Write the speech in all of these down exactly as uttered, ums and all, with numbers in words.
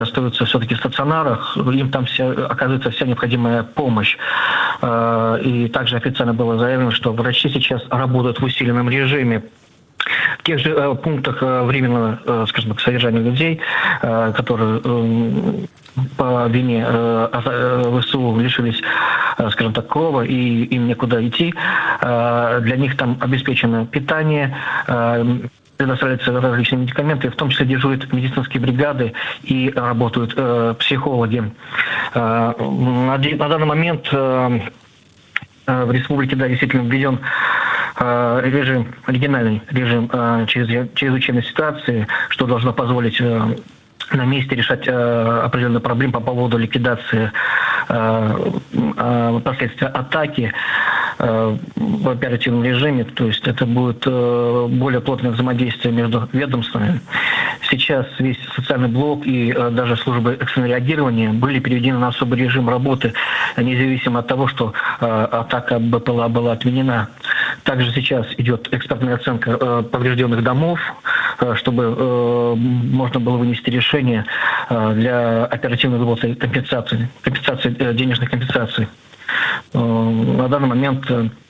остаются все-таки в стационарах, им там вся, оказывается вся необходимая помощь. И также официально было заявлено, что врачи сейчас работают в усиленном режиме. В тех же пунктах временного, скажем так, содержания людей, которые по вине ВСУ лишились, скажем так, крова и им некуда идти, для них там обеспечено питание, предоставляются различные медикаменты, в том числе дежурят медицинские бригады и работают э, психологи. Э, на, на данный момент э, в республике, да, действительно введен э, режим, оригинальный режим э, чрезвычайной ситуации, что должно позволить э, на месте решать э, определенные проблемы по поводу ликвидации э, э, последствий атаки в оперативном режиме, то есть это будет более плотное взаимодействие между ведомствами. Сейчас весь социальный блок и даже службы экстренного реагирования были переведены на особый режим работы, независимо от того, что атака БПЛА была отменена. Также сейчас идет экспертная оценка поврежденных домов, чтобы можно было вынести решение для оперативной выплаты компенсации, компенсации денежных компенсаций. На данный момент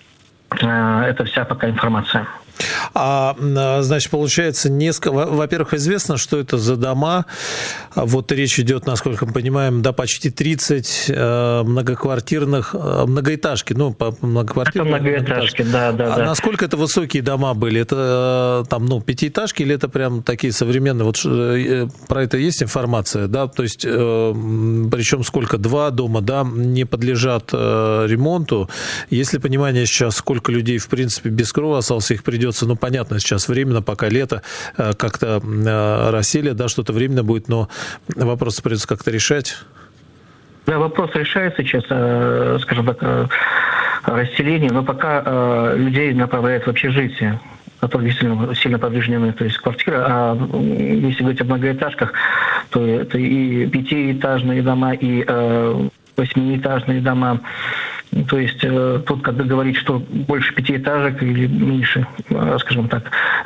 это вся пока информация. А, значит, получается, несколько... Во-первых, известно, что это за дома. Вот речь идет, насколько мы понимаем, да, почти тридцать э, многоквартирных, э, многоэтажки. Ну, по многоквартирным. Это многоэтажки, да, да, а да. Насколько это высокие дома были? Это там, ну, пятиэтажки или это прям такие современные? Вот э, про это есть информация, да? То есть, э, причем сколько? Два дома, да, не подлежат э, ремонту. Есть ли понимание сейчас, сколько людей, в принципе, без крова осталось, их придется, ну, понятно, сейчас временно, пока лето, как-то расселье, да, что-то временно будет, но вопрос придется как-то решать. Да, вопрос решается сейчас, скажем так, расселение, но пока людей направляют в общежитие, которые действительно сильно повреждены, то есть квартира, а если говорить о многоэтажках, то это и пятиэтажные дома, и восьмиэтажные дома. То есть тут, когда говорить, что больше пятиэтажек или меньше, скажем так,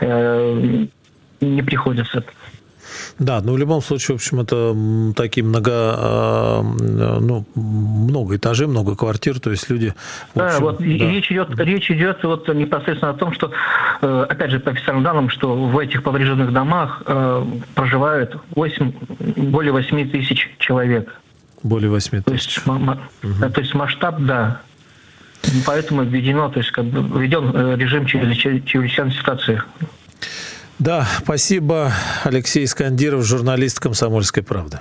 не приходится. Да, но в любом случае, в общем, это такие много, ну, много этажей, много квартир, то есть люди... Да, общем, вот да. Речь идет, речь идет вот непосредственно о том, что, опять же, по официальным данным, что в этих поврежденных домах проживают восемь, более восемь тысяч человек. Более восьми тысяч. То есть, угу. то есть масштаб, да. Поэтому введено, то есть как бы введен режим чрезвычайной ситуации. Да, спасибо. Алексей Искандиров, журналист «Комсомольской правды».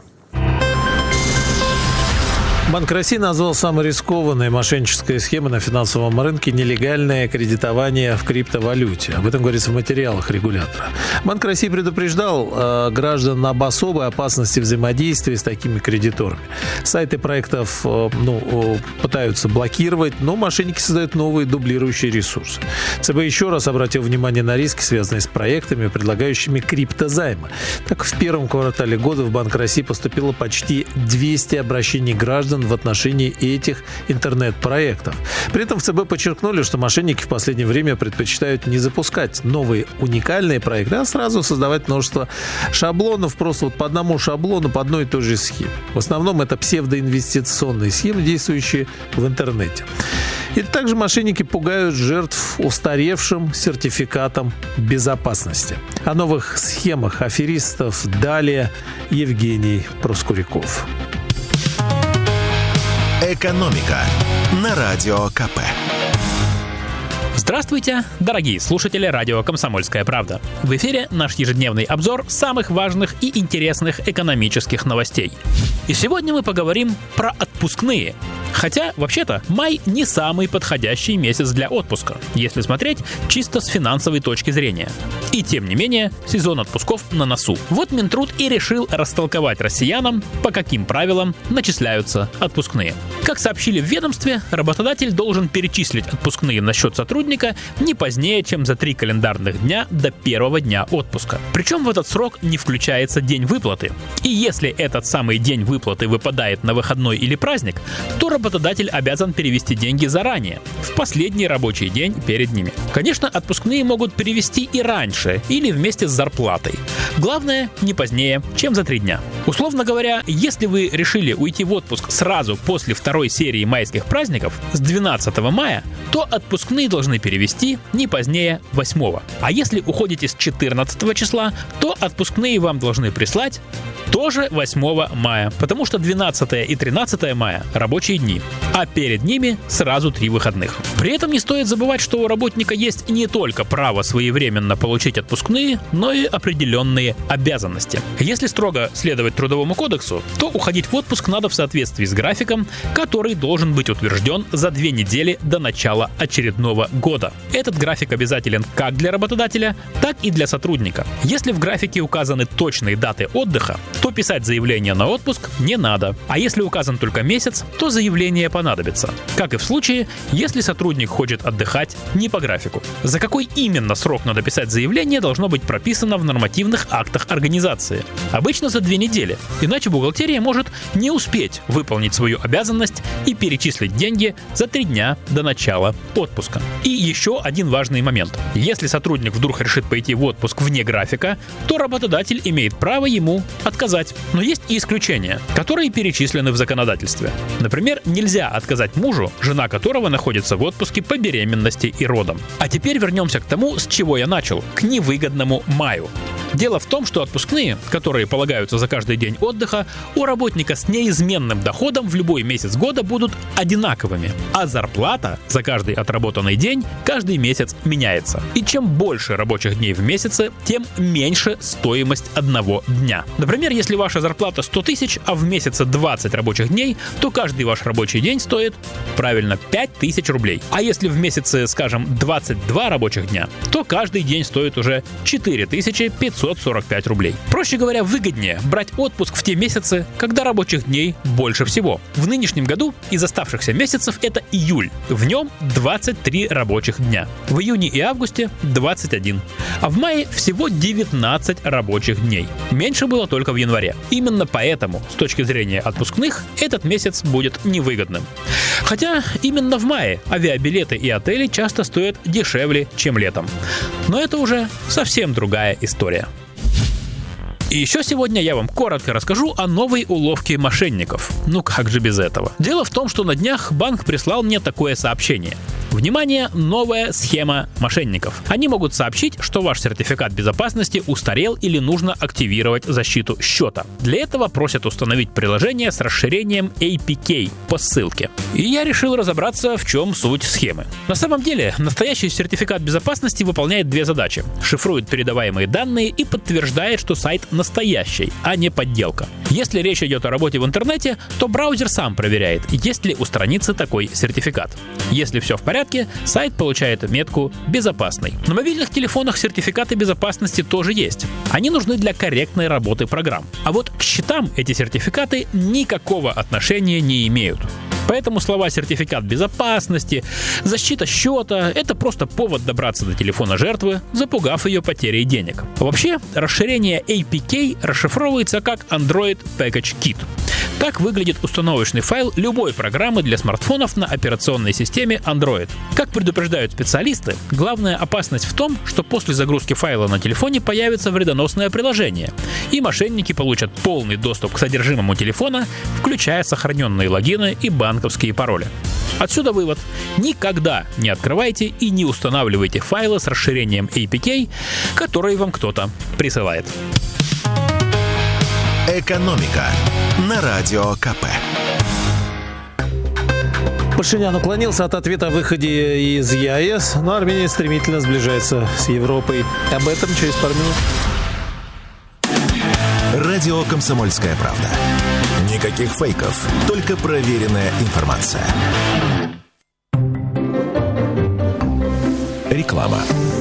Банк России назвал самой рискованной мошеннической схемой на финансовом рынке нелегальное кредитование в криптовалюте. Об этом говорится в материалах регулятора. Банк России предупреждал э, граждан об особой опасности взаимодействия с такими кредиторами. Сайты проектов э, ну, пытаются блокировать, но мошенники создают новые дублирующие ресурсы. ЦБ еще раз обратил внимание на риски, связанные с проектами, предлагающими криптозаймы. Так, в первом квартале года в Банк России поступило почти двести обращений граждан в отношении этих интернет-проектов. При этом в ЦБ подчеркнули, что мошенники в последнее время предпочитают не запускать новые уникальные проекты, а сразу создавать множество шаблонов, просто вот по одному шаблону, по одной и той же схеме. В основном это псевдоинвестиционные схемы, действующие в интернете. И также мошенники пугают жертв устаревшим сертификатом безопасности. О новых схемах аферистов далее Евгений Проскуряков. «Экономика» на Радио КП. Здравствуйте, дорогие слушатели радио «Комсомольская правда». В эфире наш ежедневный обзор самых важных и интересных экономических новостей. И сегодня мы поговорим про отпускные. Хотя, вообще-то, май не самый подходящий месяц для отпуска, если смотреть чисто с финансовой точки зрения. И тем не менее, сезон отпусков на носу. Вот Минтруд и решил растолковать россиянам, по каким правилам начисляются отпускные. Как сообщили в ведомстве, работодатель должен перечислить отпускные на счет сотрудника не позднее, чем за три календарных дня до первого дня отпуска. Причем в этот срок не включается день выплаты. И если этот самый день выплаты выпадает на выходной или праздник, то работодатель работодатель обязан перевести деньги заранее, в последний рабочий день перед ними. Конечно, отпускные могут перевести и раньше, или вместе с зарплатой. Главное, не позднее, чем за три дня. Условно говоря, если вы решили уйти в отпуск сразу после второй серии майских праздников, с двенадцатого мая, то отпускные должны перевести не позднее восьмого. А если уходите с четырнадцатого числа, то отпускные вам должны прислать тоже восьмого мая, потому что двенадцатое и тринадцатое мая – рабочие дни, а перед ними сразу три выходных. При этом не стоит забывать, что у работника есть не только право своевременно получить отпускные, но и определенные обязанности. Если строго следовать Трудовому кодексу, то уходить в отпуск надо в соответствии с графиком, который должен быть утвержден за две недели до начала очередного года. Этот график обязателен как для работодателя, так и для сотрудника. Если в графике указаны точные даты отдыха, то писать заявление на отпуск не надо. А если указан только месяц, то заявление понадобится. Как и в случае, если сотрудник хочет отдыхать не по графику. За какой именно срок надо писать заявление, должно быть прописано в нормативных актах организации. Обычно за две недели. Иначе бухгалтерия может не успеть выполнить свою обязанность и перечислить деньги за три дня до начала отпуска. И еще один важный момент. Если сотрудник вдруг решит пойти в отпуск вне графика, то работодатель имеет право ему отказать. Но есть и исключения, которые перечислены в законодательстве. Например, нельзя отказать мужу, жена которого находится в отпуске по беременности и родам. А теперь вернемся к тому, с чего я начал, к невыгодному маю. Дело в том, что отпускные, которые полагаются за каждый день отдыха, у работника с неизменным доходом в любой месяц года будут одинаковыми, а зарплата за каждый отработанный день каждый месяц меняется. И чем больше рабочих дней в месяце, тем меньше стоимость одного дня. Например, если ваша зарплата сто тысяч, а в месяце двадцать рабочих дней, то каждый ваш рабочий день стоит, правильно, пять тысяч рублей. А если в месяце, скажем, двадцать два рабочих дня, то каждый день стоит уже четыре тысячи пятьсот сорок пять рублей. Проще говоря, выгоднее брать отпуск в те месяцы, когда рабочих дней больше всего. В нынешнем году из оставшихся месяцев это июль. В нем двадцать три рабочих дня. В июне и августе двадцать один. А в мае всего девятнадцать рабочих дней. Меньше было только в январе. Именно поэтому, с точки зрения отпускных, этот месяц будет невыгодным. Хотя именно в мае авиабилеты и отели часто стоят дешевле, чем летом. Но это уже совсем другая история. И еще сегодня я вам коротко расскажу о новой уловке мошенников. Ну как же без этого? Дело в том, что на днях банк прислал мне такое сообщение. Внимание, новая схема мошенников. Они могут сообщить, что ваш сертификат безопасности устарел или нужно активировать защиту счета. Для этого просят установить приложение с расширением эй пи кей по ссылке. И я решил разобраться, в чем суть схемы. На самом деле, настоящий сертификат безопасности выполняет две задачи. Шифрует передаваемые данные и подтверждает, что сайт настоящий, а не подделка. Если речь идет о работе в интернете, то браузер сам проверяет, есть ли у страницы такой сертификат. Если все в порядке, сайт получает метку «Безопасный». На мобильных телефонах сертификаты безопасности тоже есть. Они нужны для корректной работы программ. А вот к счетам эти сертификаты никакого отношения не имеют. Поэтому слова «сертификат безопасности», «защита счета» — это просто повод добраться до телефона жертвы, запугав ее потерей денег. Вообще, расширение эй пи кей расшифровывается как Android Package Kit. Так выглядит установочный файл любой программы для смартфонов на операционной системе Android. Как предупреждают специалисты, главная опасность в том, что после загрузки файла на телефоне появится вредоносное приложение, и мошенники получат полный доступ к содержимому телефона, включая сохраненные логины и банковские пароли. Отсюда вывод. Никогда не открывайте и не устанавливайте файлы с расширением эй пи кей, которые вам кто-то присылает. «Экономика» на Радио КП. Пашинян уклонился от ответа о выходе из ЕАЭС, но Армения стремительно сближается с Европой. Об этом через пару минут. Радио «Комсомольская правда». Никаких фейков, только проверенная информация. Реклама.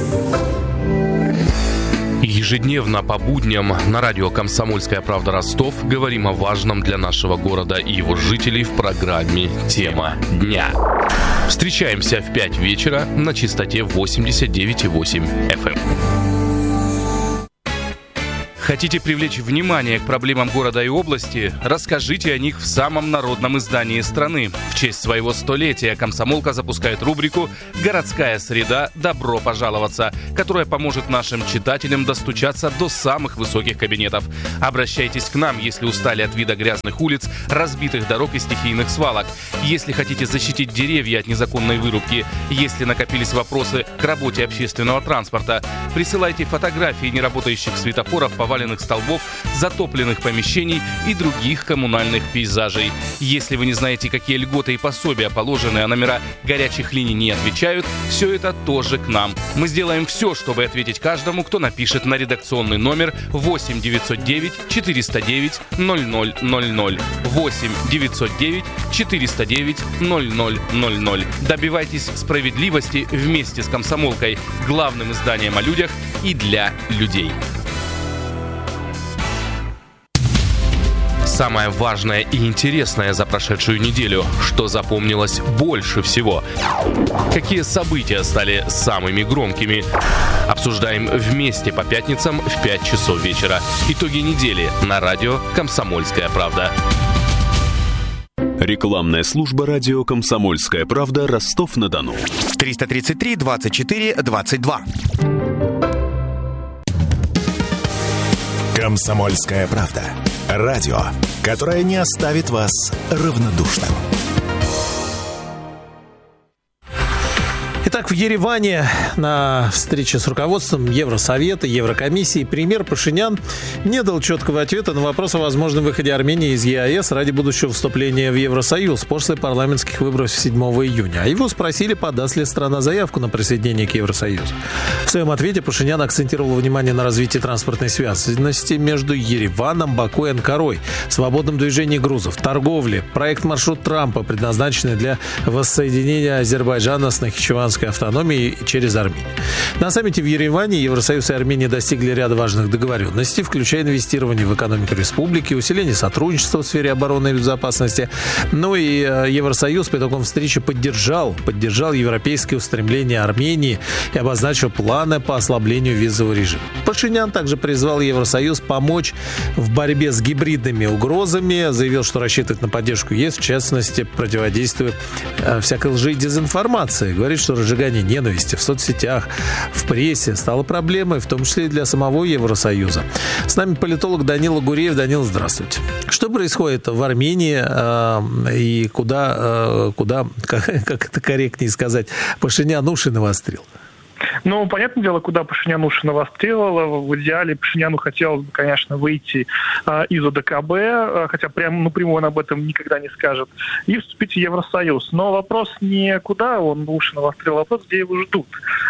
Ежедневно по будням на радио «Комсомольская правда» Ростов говорим о важном для нашего города и его жителей в программе «Тема дня». Встречаемся в пять вечера на частоте восемьдесят девять и восемь эф эм. Хотите привлечь внимание к проблемам города и области? Расскажите о них в самом народном издании страны. В честь своего столетия «Комсомолка» запускает рубрику «Городская среда. Добро пожаловаться», которая поможет нашим читателям достучаться до самых высоких кабинетов. Обращайтесь к нам, если устали от вида грязных улиц, разбитых дорог и стихийных свалок. Если хотите защитить деревья от незаконной вырубки, если накопились вопросы к работе общественного транспорта, присылайте фотографии неработающих светофоров, поваленных столбов, затопленных помещений и других коммунальных пейзажей. Если вы не знаете, какие льготы и пособия положены, а номера горячих линий не отвечают, все это тоже к нам. Мы сделаем все, чтобы ответить каждому, кто напишет на редакционный номер восемь девятьсот девять четыреста девять ноль ноль ноль ноль. восемь девятьсот девять четыреста девять ноль ноль ноль ноль. Добивайтесь справедливости вместе с «Комсомолкой», главным изданием о людях и для людей. Самое важное и интересное за прошедшую неделю, что запомнилось больше всего. Какие события стали самыми громкими? Обсуждаем вместе по пятницам в пять часов вечера. Итоги недели на радио «Комсомольская правда». Рекламная служба радио «Комсомольская правда», Ростов-на-Дону. триста тридцать три двадцать четыре двадцать два. «Комсомольская правда». Радио, которое не оставит вас равнодушным. Итак, в Ереване на встрече с руководством Евросовета, Еврокомиссии премьер Пашинян не дал четкого ответа на вопрос о возможном выходе Армении из ЕАЭС ради будущего вступления в Евросоюз после парламентских выборов седьмого июня. А его спросили, подаст ли страна заявку на присоединение к Евросоюзу. В своем ответе Пашинян акцентировал внимание на развитии транспортной связанности между Ереваном, Баку и Анкарой, свободном движении грузов, торговле, проект «Маршрут Трампа», предназначенный для воссоединения Азербайджана с Нахичеванской автономии через Армению. На саммите в Ереване Евросоюз и Армения достигли ряда важных договоренностей, включая инвестирование в экономику республики, усиление сотрудничества в сфере обороны и безопасности. Ну и Евросоюз по итогам встречи поддержал, поддержал европейские устремления Армении и обозначил планы по ослаблению визового режима. Пашинян также призвал Евросоюз помочь в борьбе с гибридными угрозами, заявил, что рассчитывает на поддержку ЕС, в частности, противодействуя всякой лжи и дезинформации. Говорит, что разжигание ненависти в соцсетях, в прессе стало проблемой, в том числе и для самого Евросоюза. С нами политолог Данила Гуреев. Данил, здравствуйте. Что происходит в Армении э, и куда, э, куда как, как это корректнее сказать, Пашинян уши навострил? Ну, понятное дело, куда Пашинян уши навострил. В идеале Пашиняну хотелось бы, конечно, выйти э, из ОДКБ, э, хотя прямо напрямую он об этом никогда не скажет, и вступить в Евросоюз. Но вопрос не куда он уши навострил, а вопрос, где его ждут.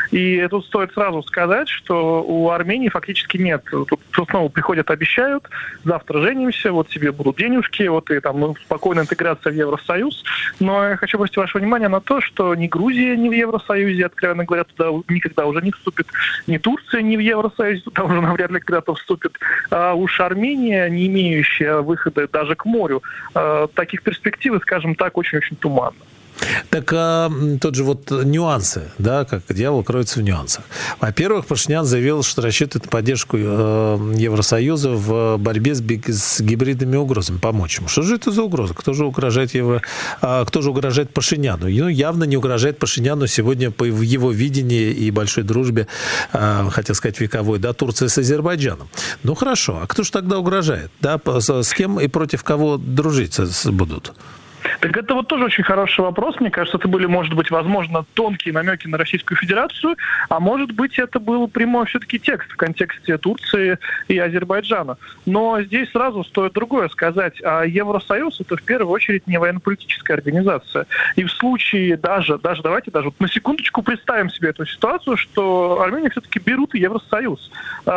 И тут стоит сразу сказать, что у Армении фактически нет. Тут снова приходят, обещают, завтра женимся, вот тебе будут денежки, вот и там ну, спокойная интеграция в Евросоюз. Но я хочу обратить ваше внимание на то, что ни Грузия не в Евросоюзе, откровенно говоря, туда никогда уже не вступит, ни Турция не в Евросоюз, туда уже навряд ли когда-то вступит. А уж Армения, не имеющая выхода даже к морю, таких перспектив, скажем так, очень-очень туманно. Так а, тот же вот нюансы, да, как дьявол кроется в нюансах. Во-первых, Пашинян заявил, что рассчитывает на поддержку э, Евросоюза в борьбе с, с гибридными угрозами, помочь ему. Что же это за угроза? Кто же угрожает Евро... а, кто же угрожает Пашиняну? Ну, явно не угрожает Пашиняну сегодня по его видении и большой дружбе, э, хотел сказать вековой, да, Турция с Азербайджаном. Ну хорошо, а кто же тогда угрожает? Да, с, с кем и против кого дружить будут? Так это вот тоже очень хороший вопрос. Мне кажется, это были, может быть, возможно, тонкие намеки на Российскую Федерацию, а может быть, это был прямой все-таки текст в контексте Турции и Азербайджана. Но здесь сразу стоит другое сказать. А Евросоюз — это в первую очередь не военно-политическая организация. И в случае даже, даже давайте даже вот на секундочку представим себе эту ситуацию, что Армению все-таки берут в Евросоюз.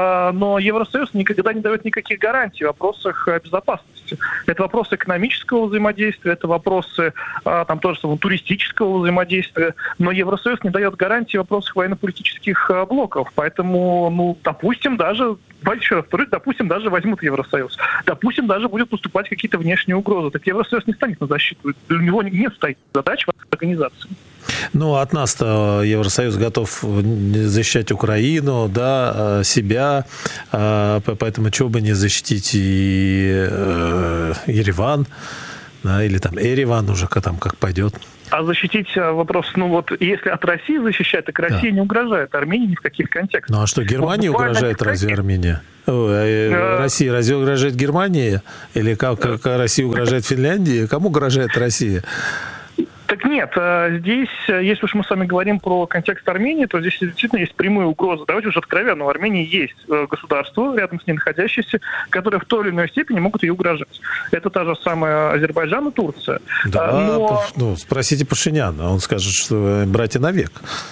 Но Евросоюз никогда не дает никаких гарантий в вопросах безопасности. Это вопросы экономического взаимодействия, это вопросы там тоже самого туристического взаимодействия, но Евросоюз не дает гарантии в вопросах военно-политических блоков. Поэтому, ну, допустим, даже, еще раз повторюсь, допустим, даже возьмут Евросоюз. Допустим, даже будут поступать какие-то внешние угрозы. Так Евросоюз не станет на защиту. У него не стоит задач в организации. Ну, от нас-то Евросоюз готов защищать Украину, да, себя, поэтому чего бы не защитить и Ереван, да, или там Эреван уже там как пойдет. А защитить вопрос, ну вот, если от России защищать, так Россия да. не угрожает Армении ни в каких контекстах. Ну а что, Германии вот угрожает разве Армения? Ой, а Россия разве угрожает Германии? Или как, как Россия угрожает Финляндии? Кому угрожает Россия? Так нет, здесь, если уж мы с вами говорим про контекст Армении, то здесь действительно есть прямые угрозы. Давайте уже откровенно, у Армении есть государство, рядом с ней находящееся, которые в той или иной степени могут ей угрожать. Это та же самая Азербайджан и Турция. Да, Но... ну, спросите Пашиняна, он скажет, что братья навек.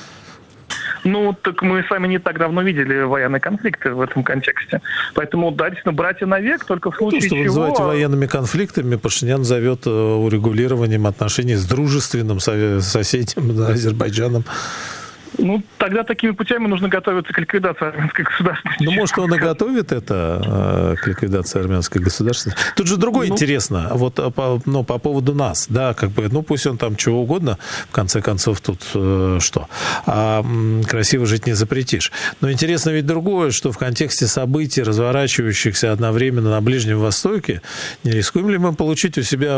Ну, так мы с вами не так давно видели военные конфликты в этом контексте. Поэтому, да, действительно, братья навек, только в случае ну, что чего... вы называете военными конфликтами, Пашинян зовет урегулированием отношений с дружественным соседям, да, Азербайджаном. Ну, тогда такими путями нужно готовиться к ликвидации армянской государственности. Ну, может, он и готовит это к ликвидации армянской государственности. Тут же другое ну, интересно, вот по, ну, по поводу нас, да, как бы, ну, пусть он там чего угодно, в конце концов, тут э, что, а красиво жить не запретишь. Но интересно ведь другое, что в контексте событий, разворачивающихся одновременно на Ближнем Востоке, не рискуем ли мы получить у себя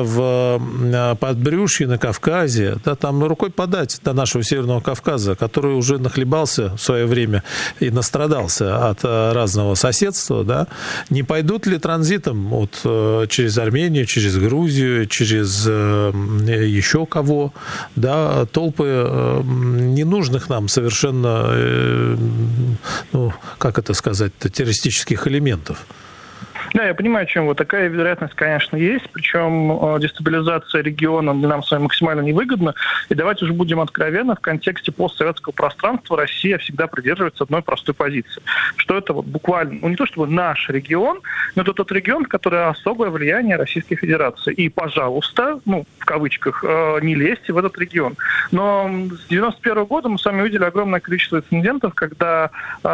в подбрюшье на Кавказе, да, там рукой подать до нашего Северного Кавказа, который уже нахлебался в свое время и настрадался от разного соседства, да, не пойдут ли транзитом вот, через Армению, через Грузию, через еще кого, да, толпы ненужных нам совершенно, ну, как это сказать, террористических элементов? Да, я понимаю, о чем вы. Такая вероятность, конечно, есть. Причем дестабилизация региона для нас с вами максимально невыгодна. И давайте уже будем откровенны, в контексте постсоветского пространства Россия всегда придерживается одной простой позиции. Что это вот буквально, ну не то чтобы наш регион, но это тот регион, в который особое влияние Российской Федерации. И, пожалуйста, ну, в кавычках, не лезьте в этот регион. Но с девяносто первого года мы с вами увидели огромное количество инцидентов, когда,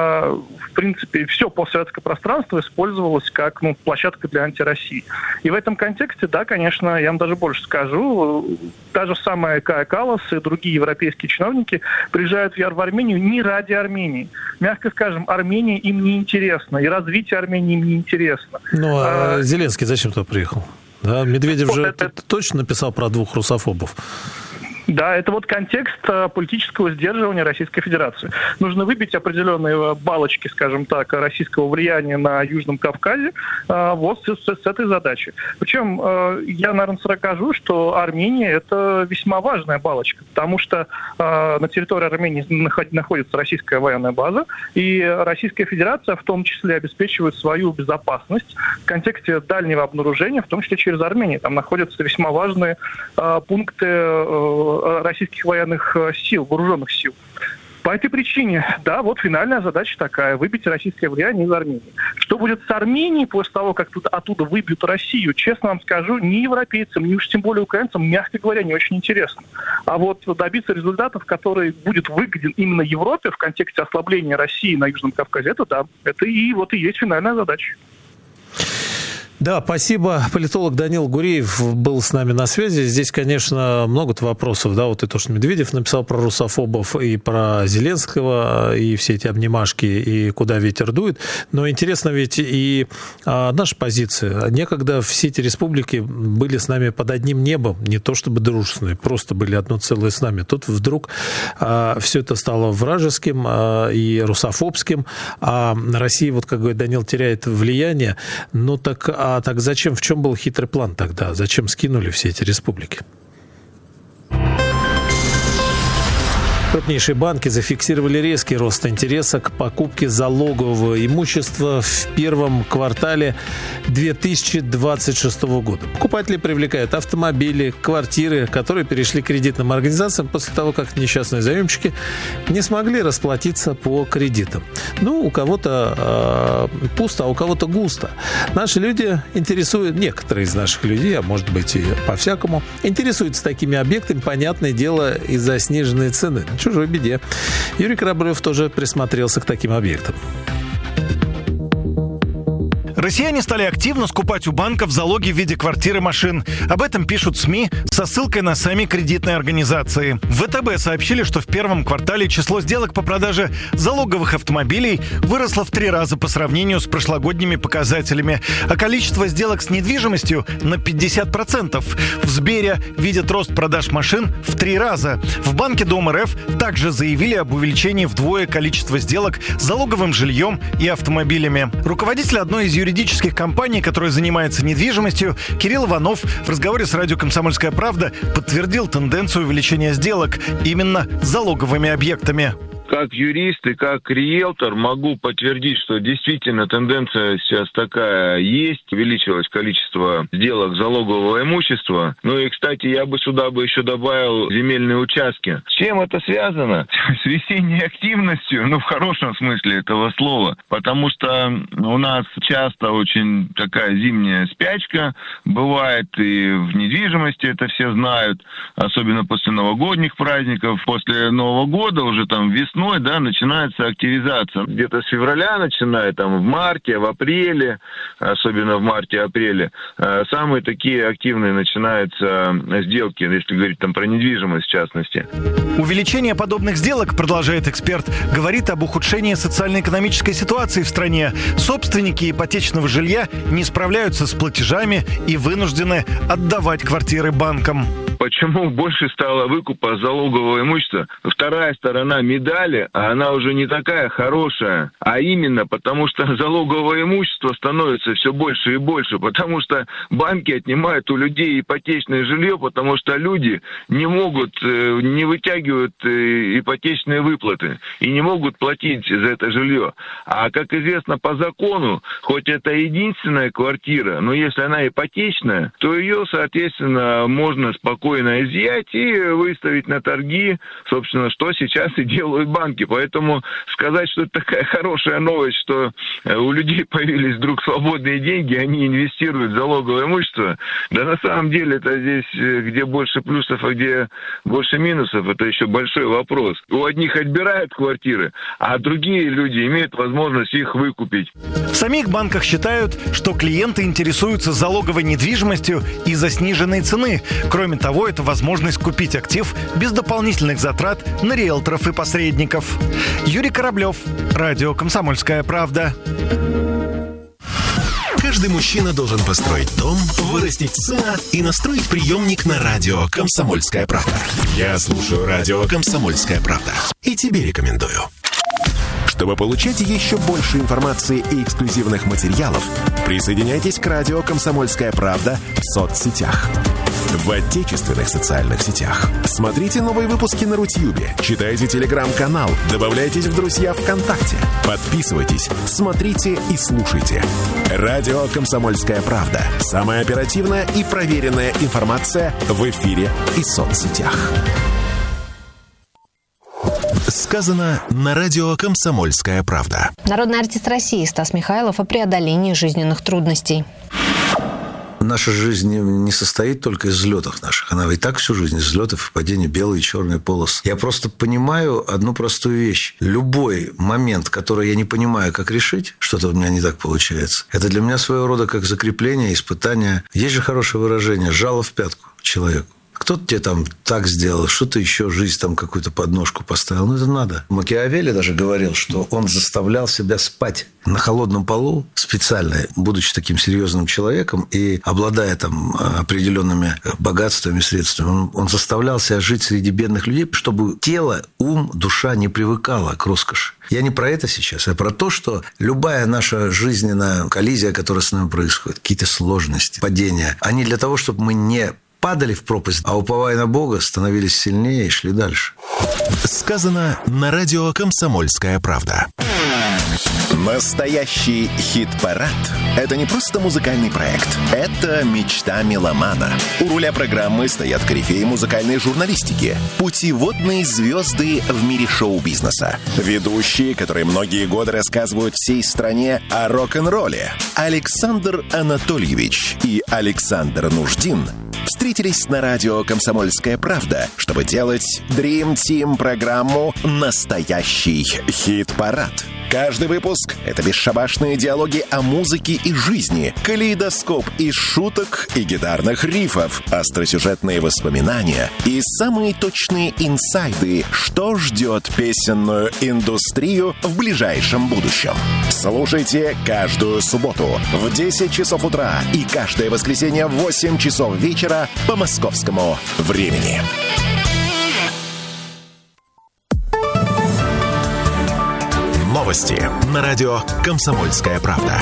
в принципе, все постсоветское пространство использовалось как ну, площадка для антироссии. И в этом контексте, да, конечно, я вам даже больше скажу, та же самая Кая Каллас и другие европейские чиновники приезжают в Армению не ради Армении. Мягко скажем, Армения им не интересна, и развитие Армении им не интересно. Ну, а, а Зеленский зачем туда приехал? Да, Медведев вот же это... точно написал про двух русофобов. Да, это вот контекст политического сдерживания Российской Федерации. Нужно выбить определенные баллочки, скажем так, российского влияния на Южном Кавказе вот с, с, с этой задачей. Причем я, наверное, скажу, что Армения – это весьма важная баллочка, потому что на территории Армении находится российская военная база, и Российская Федерация в том числе обеспечивает свою безопасность в контексте дальнего обнаружения, в том числе через Армению. Там находятся весьма важные пункты российских военных сил, вооруженных сил. По этой причине, да, вот финальная задача такая – выбить российское влияние из Армении. Что будет с Арменией после того, как тут, оттуда выбьют Россию, честно вам скажу, ни европейцам, ни уж тем более украинцам, мягко говоря, не очень интересно. А вот добиться результатов, который будет выгоден именно Европе в контексте ослабления России на Южном Кавказе, это да, это и вот и есть финальная задача. Да, спасибо. Политолог Данил Гуреев был с нами на связи. Здесь, конечно, много вопросов, да, вот и то, что Медведев написал про русофобов, и про Зеленского, и все эти обнимашки, и куда ветер дует. Но интересно ведь и а, наша позиция. Некогда все эти республики были с нами под одним небом, не то чтобы дружественные, просто были одно целое с нами. Тут вдруг а, все это стало вражеским а, и русофобским, а Россия, вот как говорит Данил, теряет влияние. Ну так... А так зачем, в чем был хитрый план тогда? Зачем скинули все эти республики? Крупнейшие банки зафиксировали резкий рост интереса к покупке залогового имущества в первом квартале две тысячи двадцать шестого года. Покупатели привлекают автомобили, квартиры, которые перешли к кредитным организациям после того, как несчастные заемщики не смогли расплатиться по кредитам. Ну, у кого-то э, пусто, а у кого-то густо. Наши люди интересуют, некоторые из наших людей, а может быть и по-всякому, интересуются такими объектами, понятное дело, из-за сниженной цены. Чужой беде. Юрий Кораблев тоже присмотрелся к таким объектам. Россияне стали активно скупать у банков залоги в виде квартир и машин. Об этом пишут СМИ со ссылкой на сами кредитные организации. В ВТБ сообщили, что в первом квартале число сделок по продаже залоговых автомобилей выросло в три раза по сравнению с прошлогодними показателями, а количество сделок с недвижимостью на пятьдесят процентов. В Сбере видят рост продаж машин в три раза. В Банке Дом РФ также заявили об увеличении вдвое количества сделок с залоговым жильем и автомобилями. Руководитель одной из юридических компаний, которая занимается недвижимостью, Кирилл Иванов в разговоре с радио «Комсомольская правда» подтвердил тенденцию увеличения сделок именно с залоговыми объектами. Как юрист и как риэлтор могу подтвердить, что действительно тенденция сейчас такая есть. Увеличилось количество сделок залогового имущества. Ну и, кстати, я бы сюда бы еще добавил земельные участки. С чем это связано? С весенней активностью, ну в хорошем смысле этого слова. Потому что у нас часто очень такая зимняя спячка бывает, и в недвижимости это все знают, особенно после новогодних праздников. После Нового года уже там весной, да, начинается активизация. Где-то с февраля начинает, там в марте, в апреле, особенно в марте-апреле, самые такие активные начинаются сделки, если говорить там про недвижимость в частности. Увеличение подобных сделок, продолжает эксперт, говорит об ухудшении социально-экономической ситуации в стране. Собственники ипотечного жилья не справляются с платежами и вынуждены отдавать квартиры банкам. Почему больше стало выкупа залогового имущества? Вторая сторона медали, а она уже не такая хорошая. А именно потому, что залоговое имущество становится все больше и больше. Потому что банки отнимают у людей ипотечное жилье, потому что люди не могут, не вытягивают ипотечные выплаты и не могут платить за это жилье. А как известно по закону, хоть это единственная квартира, но если она ипотечная, то ее, соответственно, можно спокойно изъять и выставить на торги, собственно, что сейчас и делают банки. Поэтому сказать, что это такая хорошая новость, что у людей появились вдруг свободные деньги, они инвестируют в залоговое имущество, да на самом деле это здесь где больше плюсов, а где больше минусов, это еще большой вопрос. У одних отбирают квартиры, а другие люди имеют возможность их выкупить. В самих банках считают, что клиенты интересуются залоговой недвижимостью из-за сниженной цены. Кроме того, это возможность купить актив без дополнительных затрат на риэлторов и посредников. Юрий Кораблев, радио «Комсомольская правда». Каждый мужчина должен построить дом, вырастить сына и настроить приемник на радио «Комсомольская правда». Я слушаю радио «Комсомольская правда» и тебе рекомендую. Чтобы получать еще больше информации и эксклюзивных материалов, присоединяйтесь к радио «Комсомольская правда» в соцсетях. В отечественных социальных сетях. Смотрите новые выпуски на Рутьюбе, читайте телеграм-канал, добавляйтесь в друзья ВКонтакте, подписывайтесь, смотрите и слушайте. Радио «Комсомольская правда». Самая оперативная и проверенная информация в эфире и соцсетях. Сказано на радио «Комсомольская правда». Народный артист России Стас Михайлов о преодолении жизненных трудностей. Наша жизнь не состоит только из взлетов наших. Она и так всю жизнь из взлетов и падений, белые и черные полосы. Я просто понимаю одну простую вещь. Любой момент, который я не понимаю, как решить, что-то у меня не так получается, это для меня своего рода как закрепление, испытание. Есть же хорошее выражение «жало в пятку» человеку. Кто-то тебе там так сделал, что-то еще, жизнь там какую-то подножку поставил. Ну, это надо. Макиавелли даже говорил, что он заставлял себя спать на холодном полу специально, будучи таким серьезным человеком и обладая там определенными богатствами, средствами. Он, он заставлял себя жить среди бедных людей, чтобы тело, ум, душа не привыкала к роскоши. Я не про это сейчас, а про то, что любая наша жизненная коллизия, которая с нами происходит, какие-то сложности, падения, они для того, чтобы мы не падали в пропасть, а уповая на Бога, становились сильнее и шли дальше. Сказано на радио «Комсомольская правда». Настоящий хит-парад – это не просто музыкальный проект. Это мечта меломана. У руля программы стоят корифеи музыкальной журналистики, путеводные звезды в мире шоу-бизнеса, ведущие, которые многие годы рассказывают всей стране о рок-н-ролле. Александр Анатольевич и Александр Нуждин встретились на радио «Комсомольская правда», чтобы делать Dream Team программу «Настоящий хит-парад». Каждый выпуск — это бесшабашные диалоги о музыке и жизни, калейдоскоп из шуток и гитарных рифов, остросюжетные воспоминания и самые точные инсайды, что ждет песенную индустрию в ближайшем будущем. Слушайте каждую субботу в десять часов утра и каждое воскресенье в восемь часов вечера по московскому времени. Новости на радио «Комсомольская правда».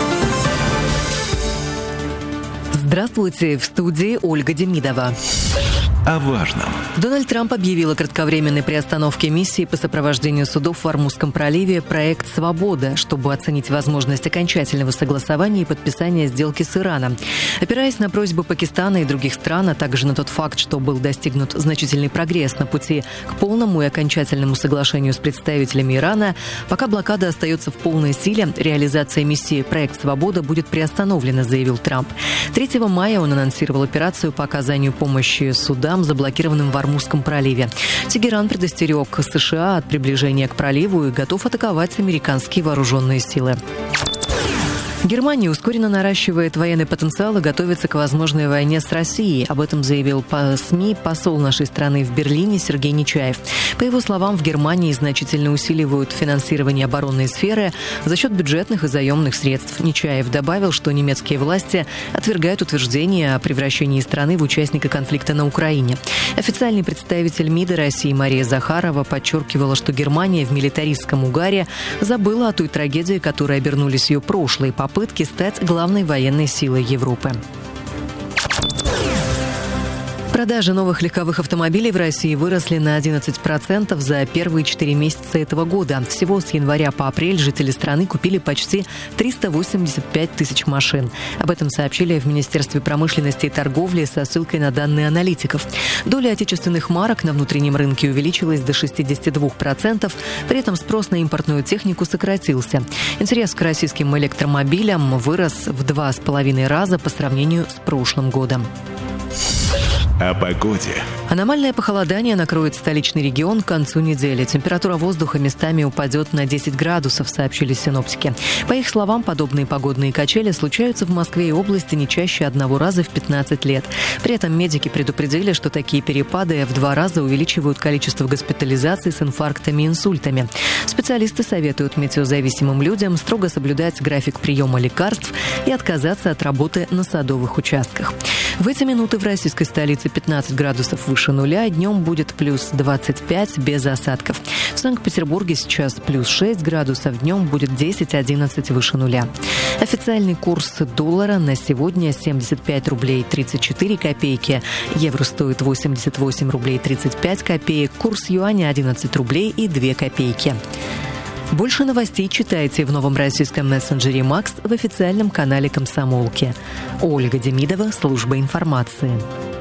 Здравствуйте, в студии Ольга Демидова. О важном. Дональд Трамп объявил о кратковременной приостановке миссии по сопровождению судов в Ормузском проливе «Проект Свобода», чтобы оценить возможность окончательного согласования и подписания сделки с Ираном. Опираясь на просьбы Пакистана и других стран, а также на тот факт, что был достигнут значительный прогресс на пути к полному и окончательному соглашению с представителями Ирана, пока блокада остается в полной силе, реализация миссии «Проект Свобода» будет приостановлена, заявил Трамп. третьего мая он анонсировал операцию по оказанию помощи судам, заблокированным в Ормузском проливе. Тегеран предостерег США от приближения к проливу и готов атаковать американские вооруженные силы. Германия ускоренно наращивает военный потенциал и готовится к возможной войне с Россией. Об этом заявил по СМИ посол нашей страны в Берлине Сергей Нечаев. По его словам, в Германии значительно усиливают финансирование оборонной сферы за счет бюджетных и заемных средств. Нечаев добавил, что немецкие власти отвергают утверждение о превращении страны в участника конфликта на Украине. Официальный представитель МИДа России Мария Захарова подчеркивала, что Германия в милитаристском угаре забыла о той трагедии, которой обернулись ее прошлые попытки попытки стать главной военной силой Европы. Продажи новых легковых автомобилей в России выросли на одиннадцать процентов за первые четыре месяца этого года. Всего с января по апрель жители страны купили почти триста восемьдесят пять тысяч машин. Об этом сообщили в Министерстве промышленности и торговли со ссылкой на данные аналитиков. Доля отечественных марок на внутреннем рынке увеличилась до шестьдесят два процента, при этом спрос на импортную технику сократился. Интерес к российским электромобилям вырос в два с половиной раза по сравнению с прошлым годом. О погоде. Аномальное похолодание накроет столичный регион к концу недели. Температура воздуха местами упадет на десять градусов, сообщили синоптики. По их словам, подобные погодные качели случаются в Москве и области не чаще одного раза в пятнадцать лет. При этом медики предупредили, что такие перепады в два раза увеличивают количество госпитализаций с инфарктами и инсультами. Специалисты советуют метеозависимым людям строго соблюдать график приема лекарств и отказаться от работы на садовых участках. В эти минуты в российской столице пятнадцать градусов выше нуля, днем будет плюс двадцать пять без осадков. В Санкт-Петербурге сейчас плюс шесть градусов, днем будет десять-одиннадцать выше нуля. Официальный курс доллара на сегодня семьдесят пять рублей тридцать четыре копейки, евро стоит восемьдесят восемь рублей тридцать пять копеек, курс юаня одиннадцать рублей и две копейки. Больше новостей читайте в новом российском мессенджере «Макс» в официальном канале «Комсомолки». Ольга Демидова, служба информации.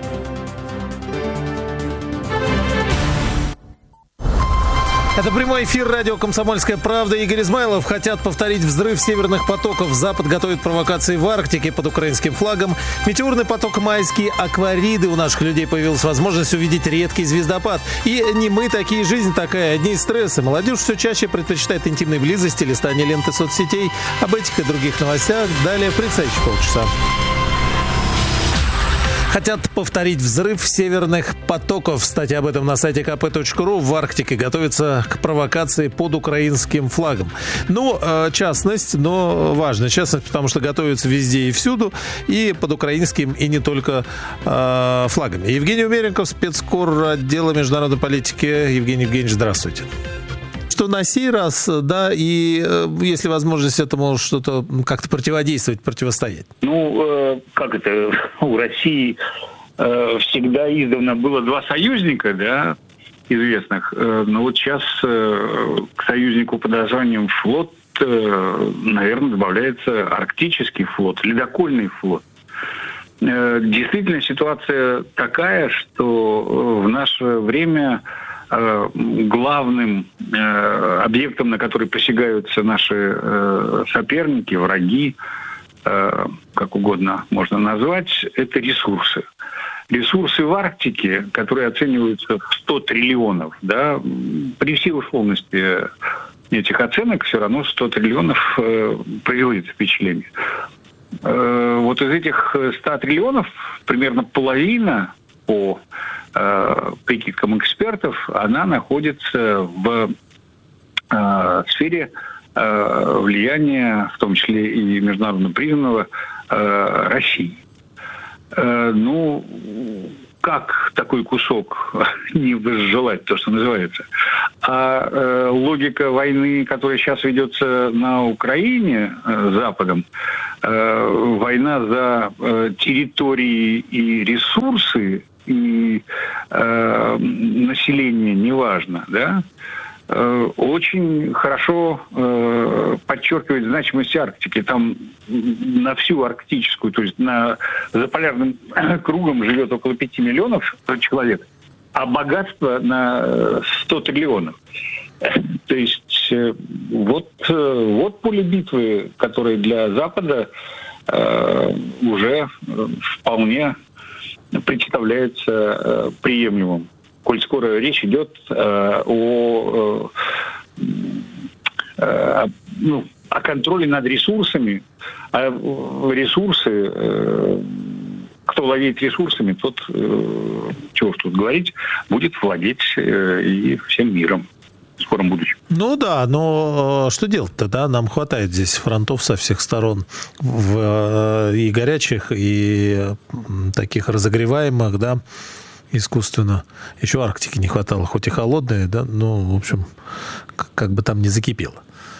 Это прямой эфир радио «Комсомольская правда». Игорь Измайлов. Хотят повторить взрыв северных потоков. Запад готовит провокации в Арктике под украинским флагом. Метеорный поток майские аквариды. У наших людей появилась возможность увидеть редкий звездопад. И не мы такие, жизнь такая. Одни стрессы. Молодежь все чаще предпочитает интимной близости, листание ленты соцсетей. Об этих и других новостях далее в предстоящие полчаса. Хотят повторить взрыв северных потоков. Статья об этом на сайте ка пэ точка ру. В Арктике готовится к провокации под украинским флагом. Ну, частность, но важная частность, потому что готовится везде и всюду, и под украинским, и не только э, флагами. Евгений Умеренков, спецкор отдела международной политики. Евгений Евгеньевич, здравствуйте. Что на сей раз, да, и есть ли возможность этому что-то как-то противодействовать, противостоять? Ну, э, как это, у России э, всегда издавна было два союзника, да, известных, э, но вот сейчас э, к союзнику под названием флот, э, наверное, добавляется арктический флот, ледокольный флот. Э, действительно, ситуация такая, что в наше время главным э, объектом, на который посягаются наши э, соперники, враги, э, как угодно можно назвать, это ресурсы. Ресурсы в Арктике, которые оцениваются в сто триллионов, да, при всей условности этих оценок, все равно сто триллионов э, производит впечатление. Э, вот из этих ста триллионов примерно половина по э, прикидкам экспертов, она находится в э, сфере э, влияния, в том числе и международно признанного, э, России. Э, ну, как такой кусок не возжелать, то, что называется. А э, логика войны, которая сейчас ведется на Украине э, Западом, э, война за э, территории и ресурсы, и э, население, неважно, да, э, очень хорошо э, подчеркивает значимость Арктики. Там на всю арктическую, то есть на, за полярным кругом живет около пяти миллионов человек, а богатство на сто триллионов. То есть вот, вот поле битвы, которое для Запада э, уже вполне представляется э, приемлемым. Коль скоро речь идет э, о, э, э, ну, о контроле над ресурсами, а ресурсы, э, кто владеет ресурсами, тот, э, чего ж тут говорить, будет владеть э, и всем миром в скором будущем. Ну да, но что делать-то, да? Нам хватает здесь фронтов со всех сторон, в, и горячих, и таких разогреваемых, да, искусственно. Еще Арктики не хватало, хоть и холодная, да, но, в общем, как бы там не закипело.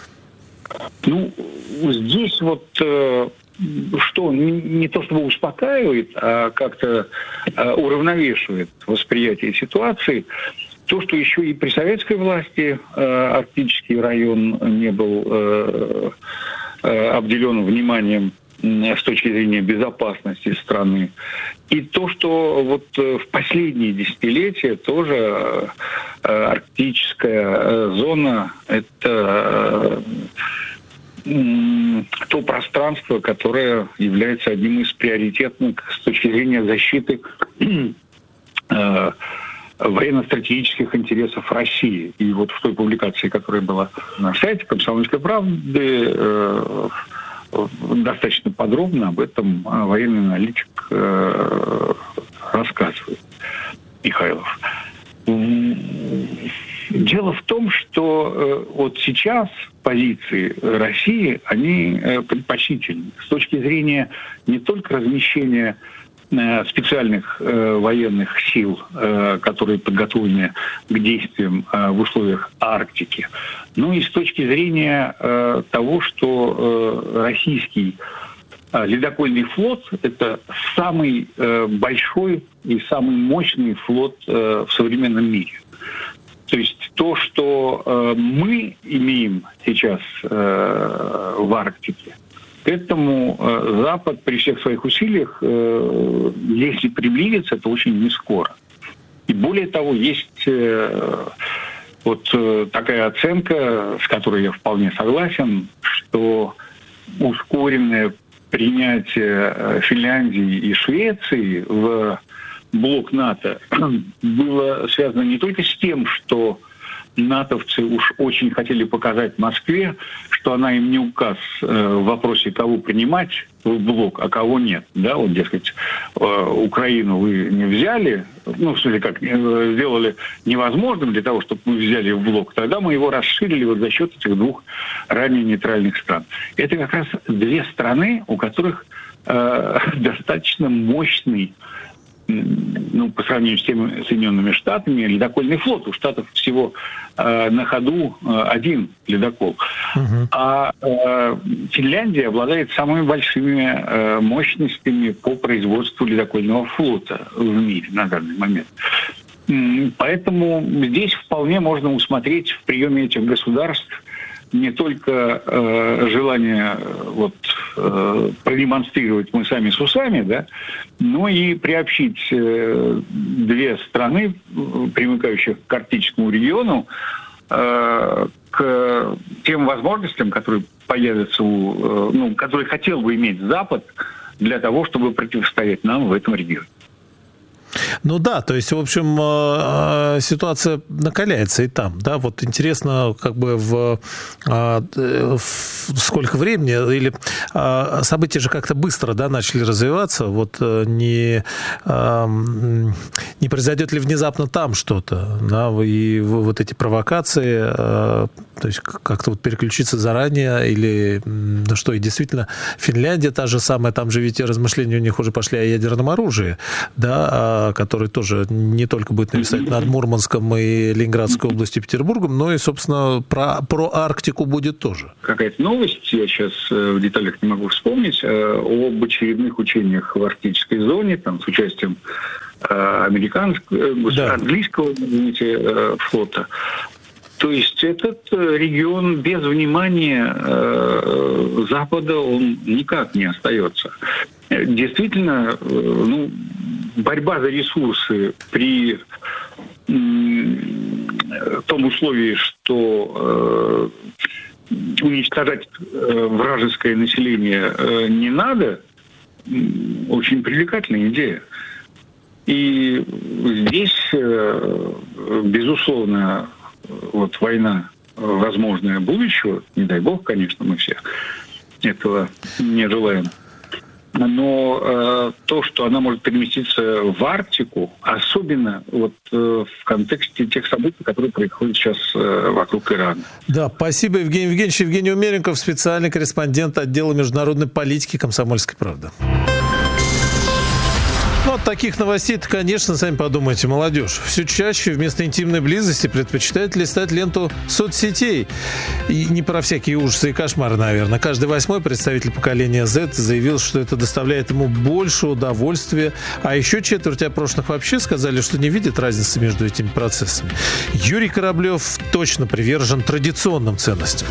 Ну, здесь вот э, что не, не то чтобы успокаивает, а как-то э, уравновешивает восприятие ситуации, то, что еще и при советской власти э, арктический район не был э, э, обделен вниманием э, с точки зрения безопасности страны. И то, что вот э, в последние десятилетия тоже э, арктическая э, зона – это э, то пространство, которое является одним из приоритетных с точки зрения защиты э, военно-стратегических интересов России. И вот в той публикации, которая была на сайте «Комсомольской правды», э, достаточно подробно об этом военный аналитик э, рассказывает, Михайлов. Дело в том, что э, вот сейчас позиции России, они э, предпочтительны с точки зрения не только размещения специальных э, военных сил, э, которые подготовлены к действиям э, в условиях Арктики. Ну и с точки зрения э, того, что э, российский э, ледокольный флот – это самый э, большой и самый мощный флот э, в современном мире. То есть то, что э, мы имеем сейчас э, в Арктике, к этому э, Запад при всех своих усилиях, э, если приблизится, то очень не скоро. И более того, есть э, вот э, такая оценка, с которой я вполне согласен, что ускоренное принятие э, Финляндии и Швеции в блок НАТО было связано не только с тем, что натовцы уж очень хотели показать Москве, что она им не указ э, в вопросе, кого принимать в блок, а кого нет. Да, вот, дескать, э, Украину вы не взяли, ну, в смысле, как, э, сделали невозможным для того, чтобы мы взяли в блок, тогда мы его расширили вот за счет этих двух ранее нейтральных стран. Это как раз две страны, у которых э, достаточно мощный, ну, по сравнению с теми Соединенными Штатами, ледокольный флот. У Штатов всего э, на ходу э, один ледокол. Uh-huh. А э, Финляндия обладает самыми большими э, мощностями по производству ледокольного флота в мире на данный момент. Поэтому здесь вполне можно усмотреть в приеме этих государств не только э, желание э, вот, э, продемонстрировать мы сами с усами, да, но и приобщить э, две страны, примыкающих к арктическому региону, э, к тем возможностям, которые появятся у, э, ну, которые хотел бы иметь Запад для того, чтобы противостоять нам в этом регионе. Ну да, то есть, в общем, ситуация накаляется и там, да, вот интересно, как бы в, в сколько времени, или события же как-то быстро, да, начали развиваться, вот не, не произойдет ли внезапно там что-то, да, и вот эти провокации, то есть как-то вот переключиться заранее, или, ну что, и действительно, Финляндия та же самая, там же ведь размышления у них уже пошли о ядерном оружии, да, который тоже не только будет нависать над Мурманском и Ленинградской областью, Петербургом, но и, собственно, про, про Арктику будет тоже. Какая-то новость, я сейчас в деталях не могу вспомнить, об очередных учениях в арктической зоне, там, с участием американского, да. английского, извините, флота. То есть этот регион без внимания э, Запада он никак не остается. Действительно, э, ну, борьба за ресурсы при э, том условии, что э, уничтожать э, вражеское население э, не надо, очень привлекательная идея. И здесь, э, безусловно, вот война возможная будущего, не дай бог, конечно, мы все этого не желаем. Но э, то, что она может переместиться в Арктику, особенно вот э, в контексте тех событий, которые происходят сейчас э, вокруг Ирана. Да, спасибо, Евгений Евгеньевич. Евгений Умеренков, специальный корреспондент отдела международной политики «Комсомольской правды». Ну, от таких новостей-то, конечно, сами подумайте, молодежь все чаще вместо интимной близости предпочитает листать ленту соцсетей. И не про всякие ужасы и кошмары, наверное. Каждый восьмой представитель поколения Z заявил, что это доставляет ему больше удовольствия. А еще четверть опрошенных вообще сказали, что не видят разницы между этими процессами. Юрий Кораблев точно привержен традиционным ценностям.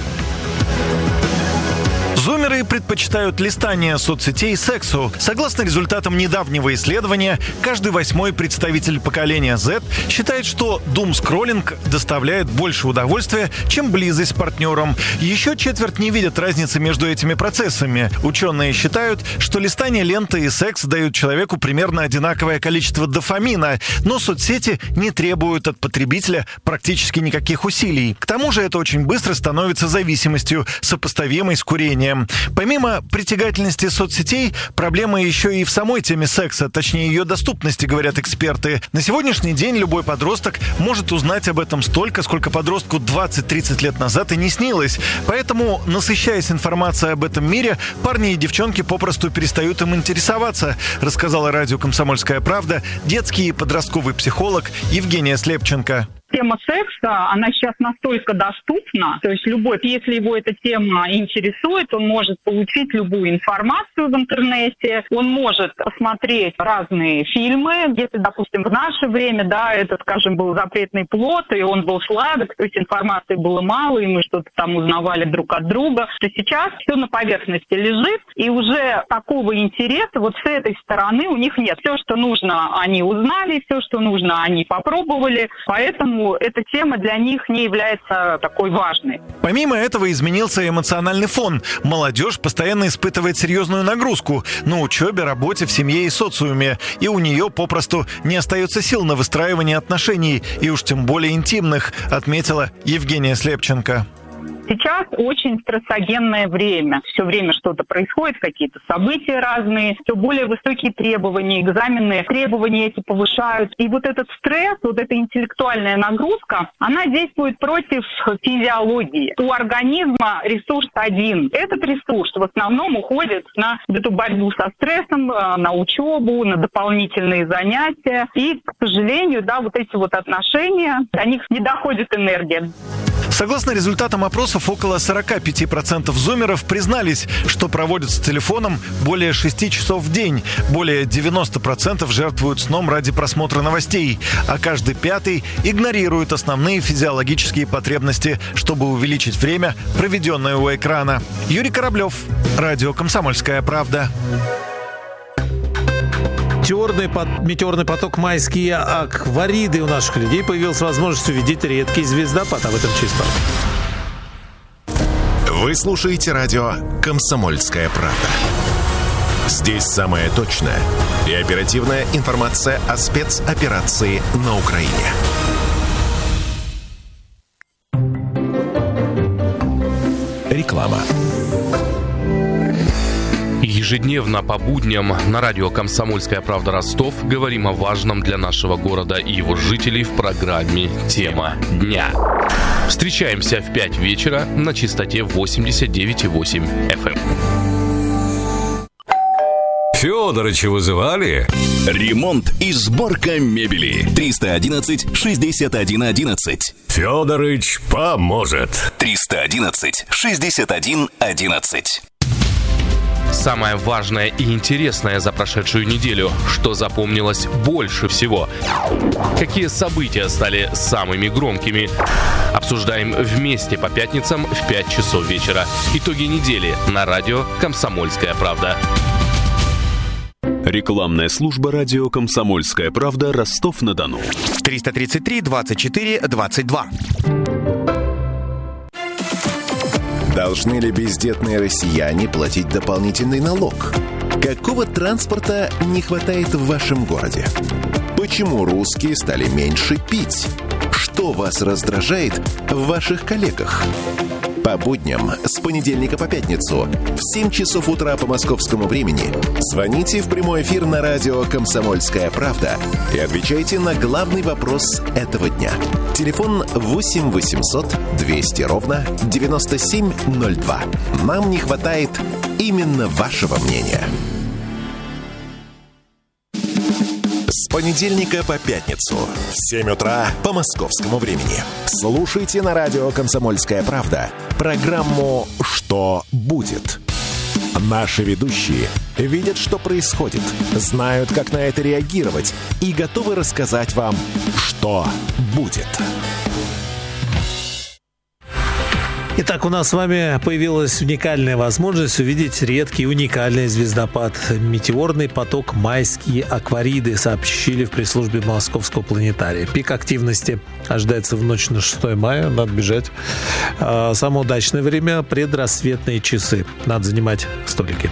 Зумеры предпочитают листание соцсетей сексу. Согласно результатам недавнего исследования, каждый восьмой представитель поколения Z считает, что думскроллинг доставляет больше удовольствия, чем близость с партнером. Еще четверть не видят разницы между этими процессами. Ученые считают, что листание ленты и секс дают человеку примерно одинаковое количество дофамина, но соцсети не требуют от потребителя практически никаких усилий. К тому же это очень быстро становится зависимостью, сопоставимой с курением. Помимо притягательности соцсетей, проблема еще и в самой теме секса, точнее ее доступности, говорят эксперты. На сегодняшний день любой подросток может узнать об этом столько, сколько подростку двадцать-тридцать лет назад и не снилось. Поэтому, насыщаясь информацией об этом мире, парни и девчонки попросту перестают им интересоваться, рассказала радио «Комсомольская правда» детский и подростковый психолог Евгения Слепченко. Тема секса, она сейчас настолько доступна, то есть любой, если его эта тема интересует, он может получить любую информацию в интернете, он может посмотреть разные фильмы, если, допустим, в наше время, да, это, скажем, был запретный плод, и он был сладок, то есть информации было мало, и мы что-то там узнавали друг от друга, то сейчас все на поверхности лежит, и уже такого интереса вот с этой стороны у них нет. Все, что нужно, они узнали, все, что нужно, они попробовали, поэтому эта тема для них не является такой важной. Помимо этого изменился эмоциональный фон. Молодежь постоянно испытывает серьезную нагрузку на учебе, работе, в семье и социуме. И у нее попросту не остается сил на выстраивание отношений, и уж тем более интимных, отметила Евгения Слепченко. Сейчас очень стрессогенное время. Все время что-то происходит, какие-то события разные, все более высокие требования, экзамены, требования эти повышают. И вот этот стресс, вот эта интеллектуальная нагрузка, она действует против физиологии. У организма ресурс один. Этот ресурс в основном уходит на эту борьбу со стрессом, на учебу, на дополнительные занятия. И, к сожалению, да, вот эти вот отношения, до них не доходит энергия. Согласно результатам опросов, около сорок пять процентов зумеров признались, что проводят с телефоном более шести часов в день. Более девяносто процентов жертвуют сном ради просмотра новостей, а каждый пятый игнорирует основные физиологические потребности, чтобы увеличить время, проведенное у экрана. Юрий Кораблев, радио «Комсомольская правда». Метеорный, метеорный поток «Майские аквариды» у наших людей появилась возможность увидеть редкий звездопад. Об этом через пару. Вы слушаете радио «Комсомольская правда». Здесь самая точная и оперативная информация о спецоперации на Украине. Реклама. Ежедневно по будням на радио «Комсомольская правда» Ростов говорим о важном для нашего города и его жителей в программе «Тема дня». Встречаемся в пять вечера на частоте восемьдесят девять и восемь эф эм. Фёдорыча вызывали? Ремонт и сборка мебели. триста одиннадцать шестьдесят один одиннадцать. Фёдорыч поможет. триста одиннадцать шестьдесят один одиннадцать. Самое важное и интересное за прошедшую неделю, что запомнилось больше всего. Какие события стали самыми громкими? Обсуждаем вместе по пятницам в пять часов вечера. Итоги недели на радио «Комсомольская правда». Рекламная служба радио «Комсомольская правда» Ростов-на-Дону. триста тридцать три двадцать четыре двадцать два. Должны ли бездетные россияне платить дополнительный налог? Какого транспорта не хватает в вашем городе? Почему русские стали меньше пить? Что вас раздражает в ваших коллегах? По будням с понедельника по пятницу в семь часов утра по московскому времени звоните в прямой эфир на радио «Комсомольская правда» и отвечайте на главный вопрос этого дня. Телефон восемь восемьсот двести ровно девяносто семь ноль два. Нам не хватает именно вашего мнения. С понедельника по пятницу в семь утра по московскому времени слушайте на радио «Комсомольская правда» программу «Что будет?». Наши ведущие видят, что происходит, знают, как на это реагировать и готовы рассказать вам, что будет. Итак, у нас с вами появилась уникальная возможность увидеть редкий уникальный звездопад. Метеорный поток «Майские аквариды», сообщили в пресс-службе Московского планетария. Пик активности ожидается в ночь на шестое мая. Надо бежать. Самое удачное время – предрассветные часы. Надо занимать столики.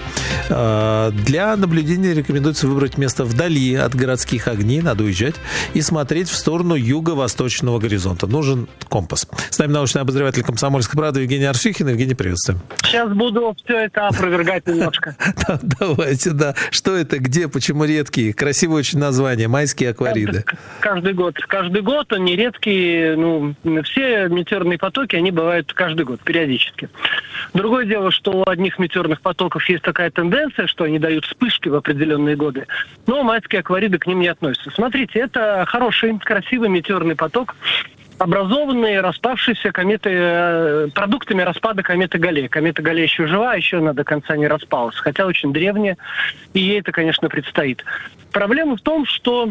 Для наблюдения рекомендуется выбрать место вдали от городских огней. Надо уезжать и смотреть в сторону юго-восточного горизонта. Нужен компас. С нами научный обозреватель «Комсомольской правды» Евгений Арсюхин. Евгений, приветствуем. Сейчас буду все это опровергать немножко. Давайте, да. Что это, где, почему редкие? Красивое очень название. «Майские аквариды». Каждый год. Каждый год они редкие. Ну, все метеорные потоки, они бывают каждый год, периодически. Другое дело, что у одних метеорных потоков есть такая тенденция, что они дают вспышки в определенные годы. Но майские аквариды к ним не относятся. Смотрите, это хороший, красивый метеорный поток, образованные, распавшиеся кометы, продуктами распада кометы Галлея. Комета Галлея еще жива, еще она до конца не распалась, хотя очень древняя, и ей это, конечно, предстоит. Проблема в том, что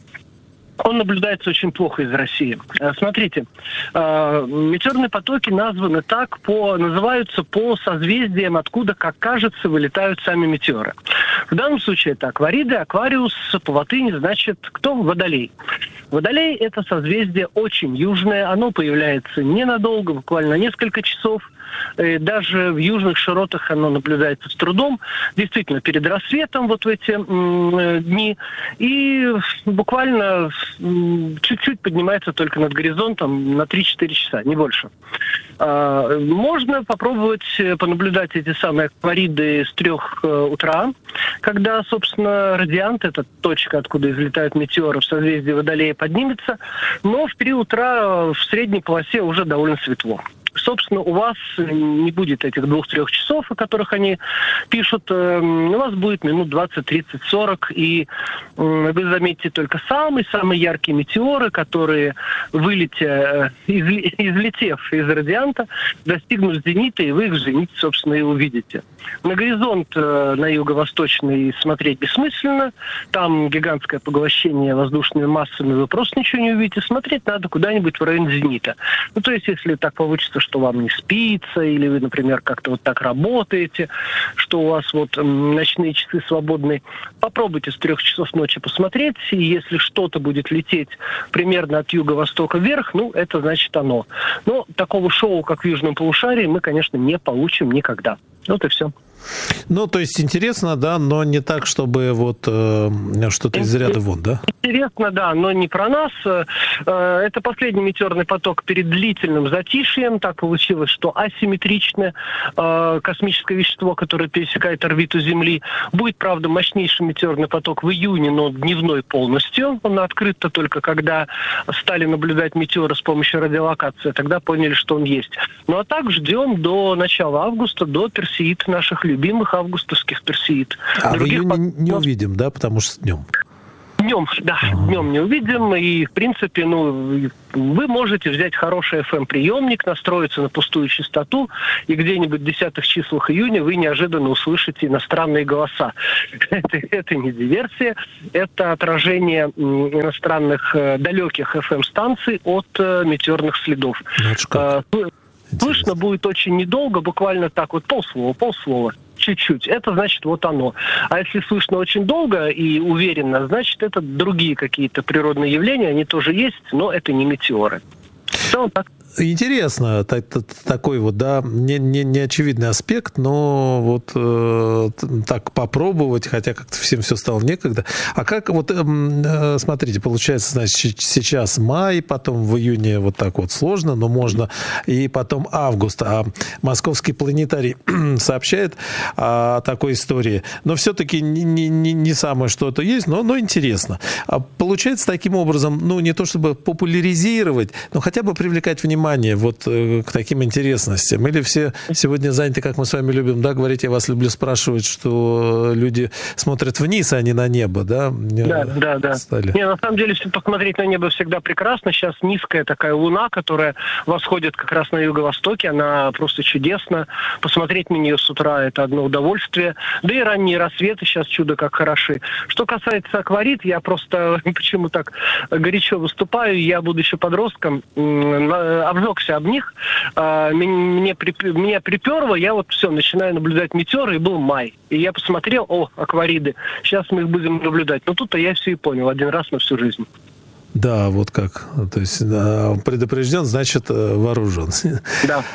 он наблюдается очень плохо из России. Смотрите, метеорные потоки названы так, по, называются по созвездиям, откуда, как кажется, вылетают сами метеоры. В данном случае это аквариды, аквариус по латыни значит кто? Водолей. Водолей – это созвездие очень южное, оно появляется ненадолго, буквально несколько часов. Даже в южных широтах оно наблюдается с трудом. Действительно, перед рассветом вот в эти м, дни. И буквально м, чуть-чуть поднимается только над горизонтом на три-четыре часа, не больше. А, можно попробовать понаблюдать эти самые аквариды с трех э, утра, когда, собственно, радиант, это точка, откуда излетают метеоры в созвездии Водолея, поднимется. Но в три утра в средней полосе уже довольно светло. Собственно, у вас не будет этих двух-трех часов, о которых они пишут. У вас будет минут двадцать, тридцать, сорок, и вы заметите только самые-самые яркие метеоры, которые, вылетя, излетев из радианта, достигнут зенита, и вы их в зените, собственно, и увидите. На горизонт на юго-восточный смотреть бессмысленно. Там гигантское поглощение воздушными массами, вы просто ничего не увидите. Смотреть надо куда-нибудь в районе зенита. Ну, то есть, если так получится, что вам не спится, или вы, например, как-то вот так работаете, что у вас вот ночные часы свободные, попробуйте с трех часов ночи посмотреть, и если что-то будет лететь примерно от юго-востока вверх, ну, это значит оно. Но такого шоу, как в Южном полушарии, мы, конечно, не получим никогда. Вот и все. Ну, то есть интересно, да, но не так, чтобы вот э, что-то из ряда вон, да? Интересно, да, но не про нас. Это последний метеорный поток перед длительным затишьем. Так получилось, что асимметричное космическое вещество, которое пересекает орбиту Земли, будет, правда, мощнейший метеорный поток в июне, но дневной полностью. Он открыт-то только когда стали наблюдать метеоры с помощью радиолокации. Тогда поняли, что он есть. Ну а так ждем до начала августа, до персеид, наших любимых августовских персеид. А Других в июне под... не увидим, да, потому что днем? Днем, да, днем не увидим. И, в принципе, ну, вы можете взять хороший эф эм-приемник, настроиться на пустую частоту, и где-нибудь в десятых числах июня вы неожиданно услышите иностранные голоса. Это, это не диверсия, это отражение иностранных далеких эф эм-станций от метеорных следов. Слышно будет очень недолго, буквально так вот полслова, полслова. Чуть-чуть. Это значит вот оно. А если слышно очень долго и уверенно, значит это другие какие-то природные явления, они тоже есть, но это не метеоры. Все так. Интересно, так, такой вот, да, не, не, не очевидный аспект, но вот э, так попробовать, хотя как-то всем все стало некогда. А как вот, э, смотрите, получается, значит, сейчас май, потом в июне вот так вот сложно, но можно, и потом август. А Московский планетарий сообщает о такой истории, но все-таки не, не, не самое что-то есть, но, но интересно. А получается таким образом, ну, не то чтобы популяризировать, но хотя бы привлекать внимание вот к таким интересностям? Или все сегодня заняты, как мы с вами любим, да, говорить, я вас люблю спрашивать, что люди смотрят вниз, а не на небо, да? Да, да, да. Стали. Не, на самом деле, посмотреть на небо всегда прекрасно. Сейчас низкая такая луна, которая восходит как раз на юго-востоке, она просто чудесна. Посмотреть на нее с утра — это одно удовольствие. Да и ранние рассветы сейчас чудо как хороши. Что касается акварит, я просто почему так горячо выступаю. Я, будучи подростком, обжегся об них, мне, меня приперло, я вот все, начинаю наблюдать метеоры, и был май. И я посмотрел, о, аквариды, сейчас мы их будем наблюдать. Но тут-то я все и понял, один раз на всю жизнь. Да, вот как. То есть да, предупрежден, значит вооружен. Да.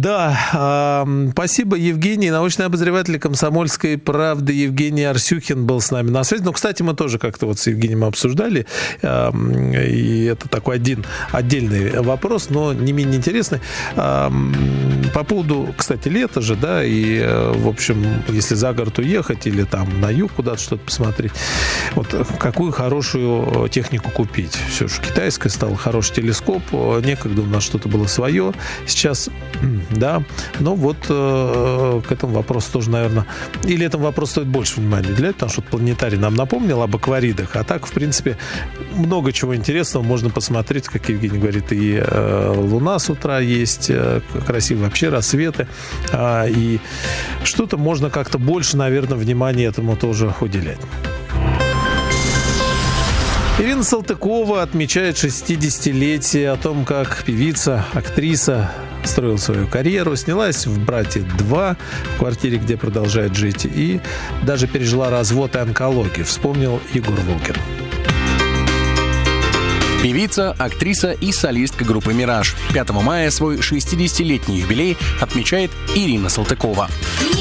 Да. Э, спасибо, Евгений. Научный обозреватель «Комсомольской правды» Евгений Арсюхин был с нами на связи. Ну, кстати, мы тоже как-то вот с Евгением обсуждали. Э, и это такой один отдельный вопрос, но не менее интересный. Э, по поводу, кстати, лета же, да, и, в общем, если за город уехать или там на юг куда-то что-то посмотреть, вот какую хорошую технику купить? Все же китайское стало, хороший телескоп. Некогда у нас что-то было свое. Сейчас, да. Но вот э, к этому вопросу тоже, наверное... Или этому вопросу стоит больше внимания уделять, потому что планетарий нам напомнил об акваридах. А так, в принципе, много чего интересного можно посмотреть. Как Евгений говорит, и э, луна с утра есть, э, красивые вообще рассветы. Э, и что-то можно как-то больше, наверное, внимания этому тоже уделять. Ирина Салтыкова отмечает шестидесятилетие, о том, как певица, актриса строила свою карьеру, снялась в «Брате два», в квартире, где продолжает жить, и даже пережила развод и онкологию, вспомнил Егор Волгин. Певица, актриса и солистка группы «Мираж». пятого мая свой шестидесятилетний юбилей отмечает Ирина Салтыкова.